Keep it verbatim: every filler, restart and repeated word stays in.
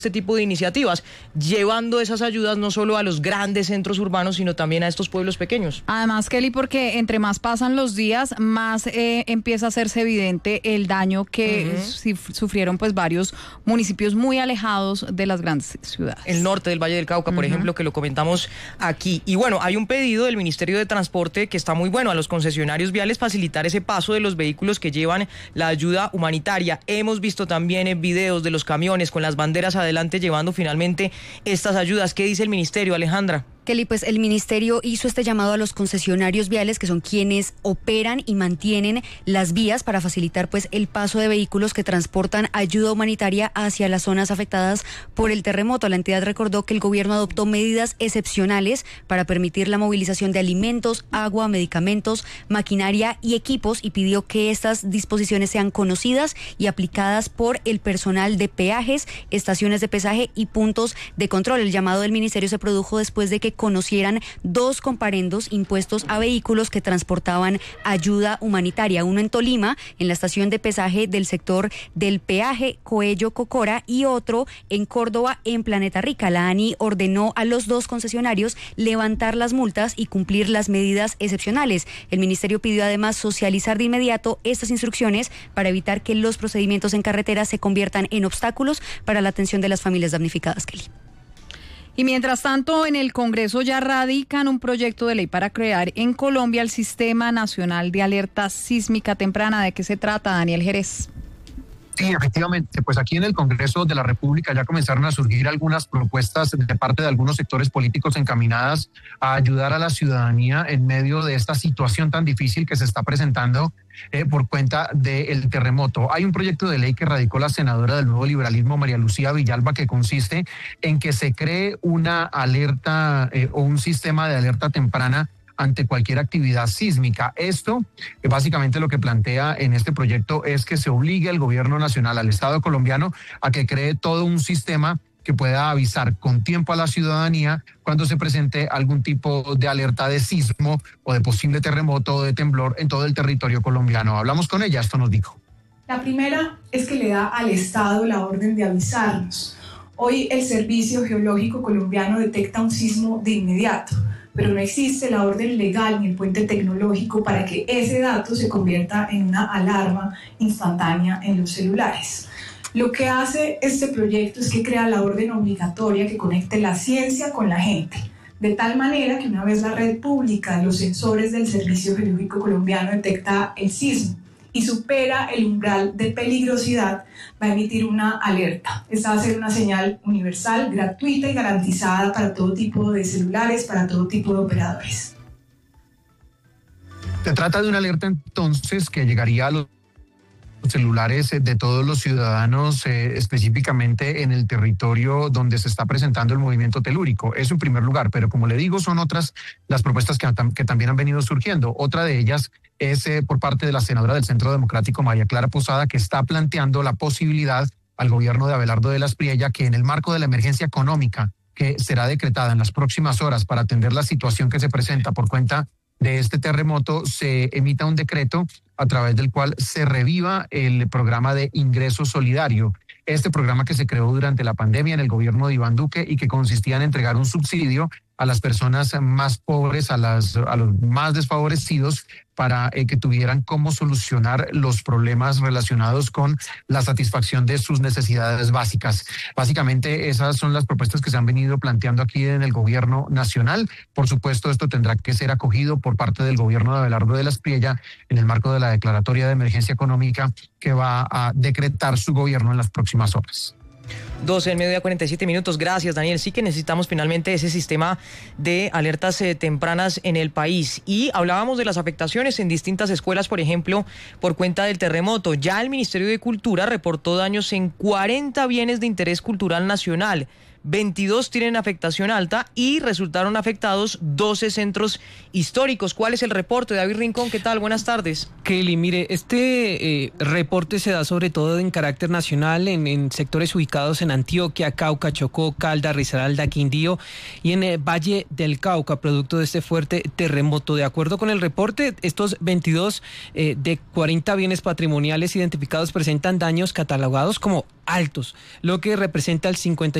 este tipo de iniciativas, llevando esas ayudas no solo a los grandes centros urbanos, sino también a estos pueblos pequeños. Además, Kelly, porque entre más pasan los días, más eh, empieza a hacerse evidente el daño que uh-huh. sufrieron pues varios municipios muy alejados de las grandes ciudades. El norte del Valle del Cauca, por uh-huh. ejemplo, que lo comentamos aquí. Y bueno, hay un pedido del Ministerio de Transporte que está muy bueno, a los concesionarios viales facilitar ese paso de los vehículos que llevan la ayuda humanitaria. Hemos visto también en videos de los camiones con las banderas adelante adelante llevando finalmente estas ayudas. ¿Qué dice el ministerio, Alejandra? Kelly, pues el ministerio hizo este llamado a los concesionarios viales, que son quienes operan y mantienen las vías para facilitar pues el paso de vehículos que transportan ayuda humanitaria hacia las zonas afectadas por el terremoto. La entidad recordó que el gobierno adoptó medidas excepcionales para permitir la movilización de alimentos, agua, medicamentos, maquinaria y equipos, y pidió que estas disposiciones sean conocidas y aplicadas por el personal de peajes, estaciones de pesaje y puntos de control. El llamado del ministerio se produjo después de que conocieran dos comparendos impuestos a vehículos que transportaban ayuda humanitaria, uno en Tolima, en la estación de pesaje del sector del peaje Coello Cocora, y otro en Córdoba, en Planeta Rica. La ANI ordenó a los dos concesionarios levantar las multas y cumplir las medidas excepcionales. El ministerio pidió además socializar de inmediato estas instrucciones para evitar que los procedimientos en carretera se conviertan en obstáculos para la atención de las familias damnificadas, Kelly. Y mientras tanto, en el Congreso ya radican un proyecto de ley para crear en Colombia el Sistema Nacional de Alerta Sísmica Temprana. ¿De qué se trata, Daniel Jerez? Sí, efectivamente, pues aquí en el Congreso de la República ya comenzaron a surgir algunas propuestas de parte de algunos sectores políticos encaminadas a ayudar a la ciudadanía en medio de esta situación tan difícil que se está presentando eh, por cuenta del terremoto. Hay un proyecto de ley que radicó la senadora del Nuevo Liberalismo, María Lucía Villalba, que consiste en que se cree una alerta eh, o un sistema de alerta temprana ante cualquier actividad sísmica. Esto, básicamente lo que plantea en este proyecto es que se obligue al gobierno nacional, al Estado colombiano, a que cree todo un sistema que pueda avisar con tiempo a la ciudadanía cuando se presente algún tipo de alerta de sismo o de posible terremoto o de temblor en todo el territorio colombiano. Hablamos con ella, esto nos dijo. La primera es que le da al Estado la orden de avisarnos. Hoy el Servicio Geológico Colombiano detecta un sismo de inmediato, pero no existe la orden legal ni el puente tecnológico para que ese dato se convierta en una alarma instantánea en los celulares. Lo que hace este proyecto es que crea la orden obligatoria que conecte la ciencia con la gente, de tal manera que una vez la red pública de los sensores del Servicio Geológico Colombiano detecta el sismo y supera el umbral de peligrosidad, va a emitir una alerta. Esta va a ser una señal universal, gratuita y garantizada para todo tipo de celulares, para todo tipo de operadores. Se trata de una alerta entonces que llegaría a los celulares de todos los ciudadanos, eh, específicamente en el territorio donde se está presentando el movimiento telúrico. Eso en primer lugar, pero como le digo, son otras las propuestas que, que también han venido surgiendo. Otra de ellas es eh, por parte de la senadora del Centro Democrático, María Clara Posada, que está planteando la posibilidad al gobierno de Abelardo de las Priella que en el marco de la emergencia económica que será decretada en las próximas horas para atender la situación que se presenta por cuenta de este terremoto, se emita un decreto a través del cual se reviva el programa de ingreso solidario. Este programa que se creó durante la pandemia en el gobierno de Iván Duque y que consistía en entregar un subsidio a las personas más pobres, a, las, a los más desfavorecidos, para eh, que tuvieran cómo solucionar los problemas relacionados con la satisfacción de sus necesidades básicas. Básicamente esas son las propuestas que se han venido planteando aquí en el gobierno nacional. Por supuesto, esto tendrá que ser acogido por parte del gobierno de Abelardo de las Priella en el marco de la declaratoria de emergencia económica que va a decretar su gobierno en las próximas horas. doce, en mediodía, cuarenta y siete minutos. Gracias, Daniel. Sí que necesitamos finalmente ese sistema de alertas eh, tempranas en el país. Y hablábamos de las afectaciones en distintas escuelas, por ejemplo, por cuenta del terremoto. Ya el Ministerio de Cultura reportó daños en cuarenta bienes de interés cultural nacional. veintidós tienen afectación alta y resultaron afectados doce centros históricos. ¿Cuál es el reporte? David Rincón, ¿qué tal? Buenas tardes. Kelly, mire, este eh, reporte se da sobre todo en carácter nacional, en, en sectores ubicados en en Antioquia, Cauca, Chocó, Caldas, Risaralda, Quindío y en el Valle del Cauca, producto de este fuerte terremoto. De acuerdo con el reporte, estos veintidós eh, de cuarenta bienes patrimoniales identificados presentan daños catalogados como altos, lo que representa el cincuenta